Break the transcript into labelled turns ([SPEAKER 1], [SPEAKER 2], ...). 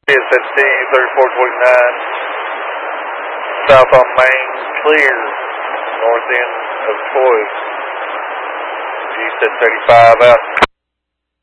[SPEAKER 1] Is 15, 3429. South on Main, clear. North end of Troy. East at 35 out.